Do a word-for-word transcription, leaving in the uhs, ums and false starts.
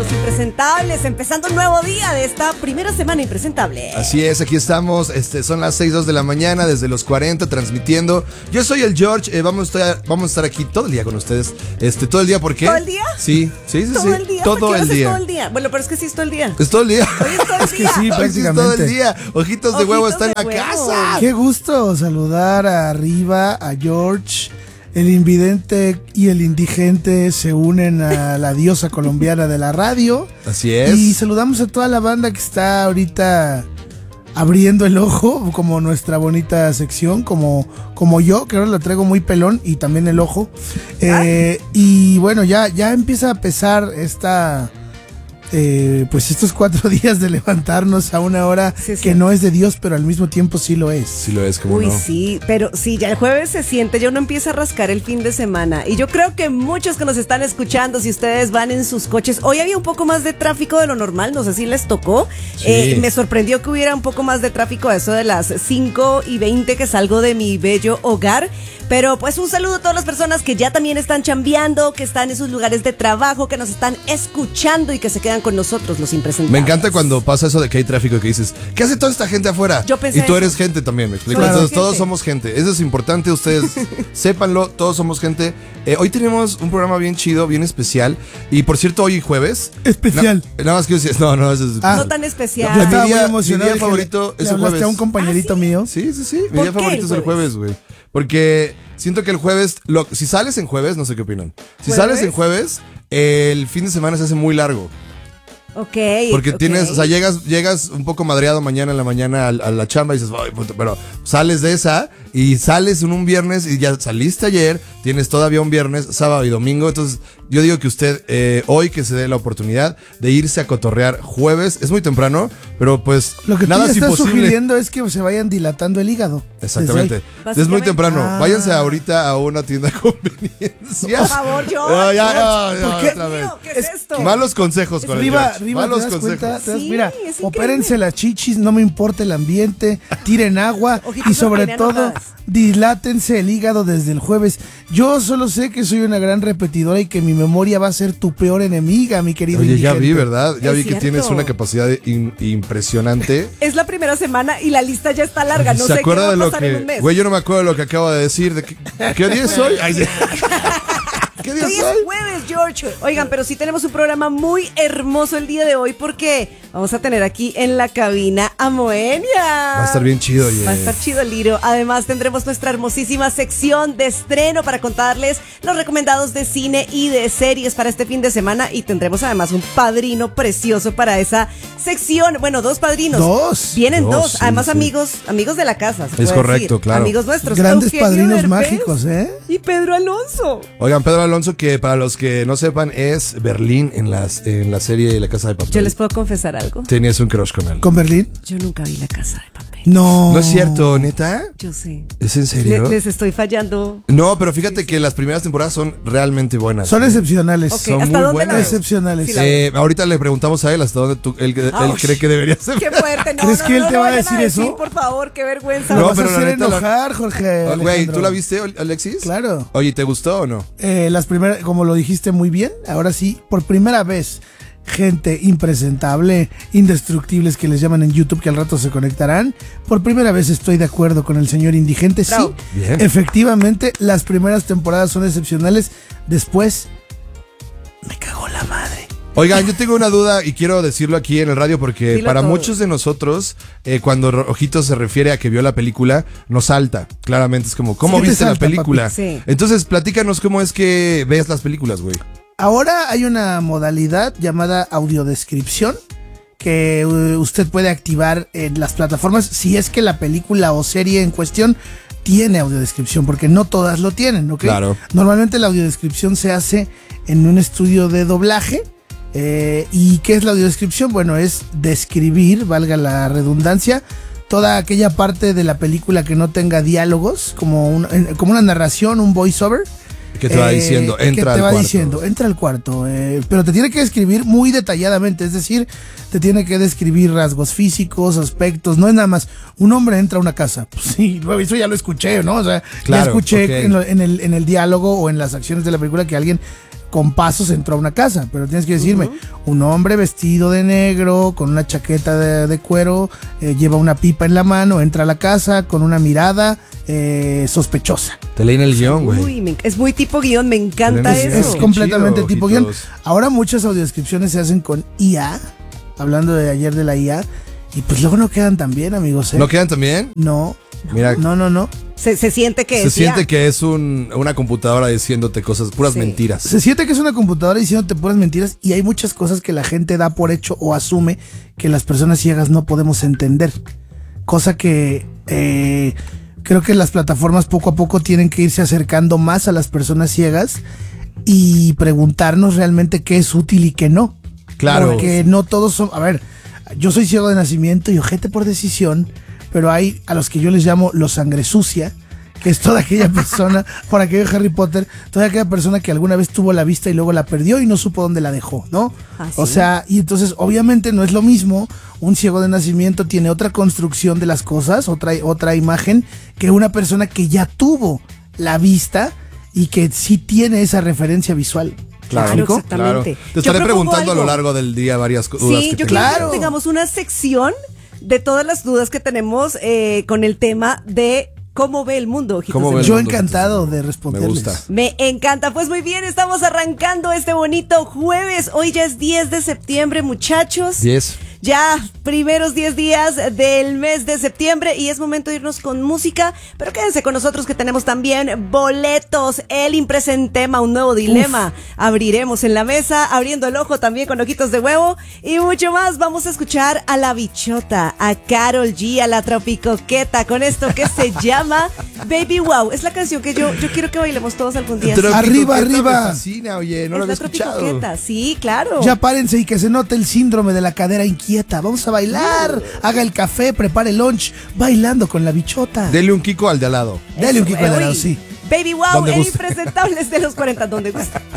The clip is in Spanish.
Los Impresentables, empezando un nuevo día de esta primera semana impresentable. Así es, aquí estamos, este, son las seis dos de la mañana, desde los cuarenta, transmitiendo. Yo soy el George, eh, vamos, a estar, vamos a estar aquí todo el día con ustedes. Este, ¿todo el día por qué? ¿Todo el día? Sí, sí, sí. ¿Todo sí. el día? Todo ¿Por qué el haces día. todo el día? Bueno, pero es que sí es todo el día. Es todo el día. Hoy es todo el Es que día. sí, Hoy sí es prácticamente. todo el día. Ojitos de Ojitos huevo está en de la huevo. casa. Qué gusto saludar a Arriba, a George. El invidente y el indigente se unen a la diosa colombiana de la radio. Así es. Y saludamos a toda la banda que está ahorita abriendo el ojo, como nuestra bonita sección, como, como yo, que ahora lo traigo muy pelón y también el ojo. Eh, y bueno, ya, ya empieza a pesar esta... Eh, pues estos cuatro días de levantarnos a una hora Sí, sí. que no es de Dios, pero al mismo tiempo sí lo es. Sí lo es, como Uy, no. sí, pero sí, ya el jueves se siente, ya uno empieza a rascar el fin de semana. Y yo creo que muchos que nos están escuchando, si ustedes van en sus coches, hoy había un poco más de tráfico de lo normal, no sé si les tocó. Sí. Eh, me sorprendió que hubiera un poco más de tráfico a eso de las cinco y veinte que salgo de mi bello hogar. Pero pues un saludo a todas las personas que ya también están chambeando, que están en sus lugares de trabajo, que nos están escuchando y que se quedan con nosotros, los impresentables. Me encanta cuando pasa eso de que hay tráfico y que dices, ¿qué hace toda esta gente afuera? Yo pensé y tú eso. eres gente también, me explico. Soy Entonces gente. todos somos gente. Eso es importante, ustedes sépanlo, todos somos gente. Eh, hoy tenemos un programa bien chido, bien especial. Y por cierto, hoy jueves. Especial. Na- nada más que decir, no, no, eso es Ah. No tan especial. Yo estaba Mi día- muy emocionado. mi día de que favorito le, es le el hablaste jueves. a un compañerito ¿Ah, sí? mío. Sí, sí, sí. Mi ¿Por día qué favorito el es el jueves, güey. Porque siento que el jueves, lo- si sales en jueves, no sé qué opinan. Si ¿Jueves? sales en jueves, el fin de semana se hace muy largo. Ok. Porque ok. tienes, o sea, llegas, llegas un poco madreado mañana en la mañana a, a la chamba y dices, "Ay, puta", pero sales de esa y sales en un viernes y ya saliste ayer, tienes todavía un viernes, sábado y domingo. Entonces, yo digo que usted, eh, hoy que se dé la oportunidad de irse a cotorrear jueves, es muy temprano, pero pues Lo que tú nada ya es estás imposible. sugiriendo es que se vayan dilatando el hígado. Exactamente. Desde Básicamente. Es muy temprano. Ah. Váyanse ahorita a una tienda de conveniencia. Por favor, George. No, ya, ya, ya, ¿Por qué? otra vez. Mío, ¿qué es esto? Malos consejos ahí. con el Arriba, George. arriba, ¿te Malos das consejos. cuenta? ¿Te das- Sí, mira, es increíble. opérense las chichis, no me importa el ambiente, tiren agua Ojitos y sobre no todo enojadas. dilátense el hígado desde el jueves. Yo solo sé que soy una gran repetidora y que mi memoria va a ser tu peor enemiga, mi querido Oye, ya indigente. vi, ¿verdad? Ya Es vi que cierto. tienes una capacidad in- impresionante. Es la primera semana y la lista ya está larga. No ¿Se sé qué acuerda va a de lo pasar en un que... mes. Güey, yo no me acuerdo de lo que acabo de decir. De qué, ¿Qué día es hoy? Ay, sí. ¿Qué día Hoy es es hoy? jueves, George. Oigan, pero sí tenemos un programa muy hermoso el día de hoy porque vamos a tener aquí en la cabina a Moenia. Va a estar bien chido, oye. Va a estar chido el Liro. Además tendremos nuestra hermosísima sección de estreno para contarles los recomendados de cine y de series para este fin de semana y tendremos además un padrino precioso para esa sección. Bueno, dos padrinos. Dos. Vienen Dos, dos. sí, además sí. amigos, amigos de la casa. se Es puede correcto, decir. claro. Amigos nuestros. Grandes Eugenio padrinos Derbez mágicos, ¿eh? Y Pedro Alonso. Oigan, Pedro Alonso, que para los que no sepan, es Berlín en, las, en la serie La Casa de Papel. Yo les puedo confesar algo. Tenías un crush con él. ¿Con Berlín? Yo nunca vi La Casa de Papel. No. ¿No es cierto, neta? Yo sé. ¿Es en serio? Le- les estoy fallando. No, pero fíjate que las primeras temporadas son realmente buenas. Son excepcionales. Ok, Son ¿hasta muy dónde buenas. la veo? Excepcionales. Sí, la- Eh, ahorita le preguntamos a él hasta dónde tú, él, él Ouch. cree que debería ser. Qué fuerte. No, ¿Crees no, que él no te lo va a vayan decir eso? Por favor, qué vergüenza. Lo No, vas pero a la hacer neta, la- enojar, Jorge. Güey, ¿tú Alejandro. la viste, Alexis? Claro. Oye, ¿te gustó o no? Eh, las primeras, como lo dijiste muy bien, ahora sí, por primera vez, gente impresentable, indestructibles que les llaman en YouTube, que al rato se conectarán. Por primera vez estoy de acuerdo con el señor indigente. Bravo. Sí, Bien. efectivamente, las primeras temporadas son excepcionales. Después, me cagó la madre. Oigan, yo tengo una duda y quiero decirlo aquí en el radio porque Dilo para todo. muchos de nosotros, eh, cuando Rojitos se refiere a que vio la película, nos salta. Claramente es como, ¿cómo Sí te viste salta, la película? papi. Sí. Entonces, platícanos cómo es que ves las películas, güey. Ahora hay una modalidad llamada audiodescripción que uh, usted puede activar en las plataformas si es que la película o serie en cuestión tiene audiodescripción, porque no todas lo tienen, ¿ok? Claro. Normalmente la audiodescripción se hace en un estudio de doblaje. Eh, ¿Y qué es la audiodescripción? Bueno, es describir, valga la redundancia, toda aquella parte de la película que no tenga diálogos, como, un- en- como una narración, un voiceover. Que te va Eh, diciendo, que entra te al va cuarto. diciendo, entra al cuarto. eh, pero te tiene que describir muy detalladamente, es decir, te tiene que describir rasgos físicos, aspectos. No es nada más, un hombre entra a una casa. Pues sí, luego eso ya lo escuché, ¿no? O sea, Claro, ya escuché ok. en, lo- en el, en el diálogo o en las acciones de la película que alguien con pasos entró a una casa, pero tienes que decirme, uh-huh. un hombre vestido de negro, con una chaqueta de, de cuero, eh, lleva una pipa en la mano, entra a la casa con una mirada eh, sospechosa. Te leí en el guión, güey. Uy, me, es muy tipo guión, me encanta es, eso. Es completamente chido, tipo ojitos. guión. Ahora muchas audiodescripciones se hacen con I A, hablando de ayer de la I A, y pues luego no quedan tan bien, amigos. ¿eh? ¿No quedan también? No. Mira, no, no, no. Se, se siente que se es siente ya. que es un, una computadora diciéndote cosas, puras Sí. mentiras. Se siente que es una computadora diciéndote puras mentiras y hay muchas cosas que la gente da por hecho o asume que las personas ciegas no podemos entender. Cosa que eh, creo que las plataformas poco a poco tienen que irse acercando más a las personas ciegas y preguntarnos realmente qué es útil y qué no. Claro. Porque no todos son... A ver, yo soy ciego de nacimiento y ojete por decisión, pero hay a los que yo les llamo los sangre sucia, que es toda aquella persona, por aquello de Harry Potter, toda aquella persona que alguna vez tuvo la vista y luego la perdió y no supo dónde la dejó, ¿no? ¿Ah, sí? O sea, y entonces obviamente no es lo mismo, un ciego de nacimiento tiene otra construcción de las cosas, otra, otra imagen, que una persona que ya tuvo la vista y que sí tiene esa referencia visual. Claro, ¿Explico? exactamente. Claro. Te Yo estaré propongo preguntando a lo algo. largo del día varias co- dudas Sí, que yo tengas. quiero Claro. que tengamos una sección de todas las dudas que tenemos eh, con el tema de cómo ve el mundo, ojitos ¿Cómo de ve el Miel. Yo mundo, encantado entonces, de Me responderles. gusta. Me encanta. Pues muy bien, estamos arrancando este bonito jueves. Hoy ya es diez de septiembre, muchachos. diez. Ya primeros diez días del mes de septiembre y es momento de irnos con música, pero quédense con nosotros que tenemos también boletos, el impresentema, un nuevo dilema. Uf. Abriremos en la mesa, abriendo el ojo también con ojitos de huevo y mucho más. Vamos a escuchar a La Bichota, a Karol G, a la Tropicoqueta con esto que se llama Baby Wow. Es la canción que yo, yo quiero que bailemos todos algún día. Tropicoqueta Arriba, me arriba. fascina, oye, no Es lo había la escuchado. Tropicoqueta, sí, claro. Ya párense y que se note el síndrome de la cadera inquieta. Vamos a bailar. Haga el café, prepare el lunch. Bailando con La Bichota. Dele un Kiko al de al lado. Dale un Eso, Kiko de uy. lado, sí. Baby Wow, Donde el guste. impresentables de los cuarenta, donde gusta.